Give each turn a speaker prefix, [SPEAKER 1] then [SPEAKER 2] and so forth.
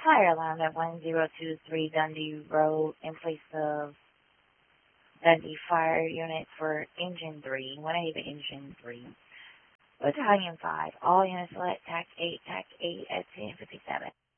[SPEAKER 1] Fire alarm at 1023 Dundee Road in place of Dundee Fire Unit for Engine 3, 180 Engine 3. Battalion 5, all units select TAC 8 at 10:57.